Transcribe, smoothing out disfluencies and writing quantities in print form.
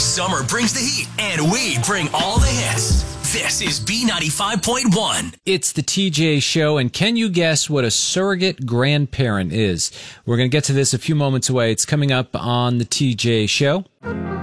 Summer brings the heat, and we bring all the hits. This is B95.1. It's the TJ Show, and can you guess what a surrogate grandparent is? We're going to get to this a few moments away. It's coming up on the TJ Show.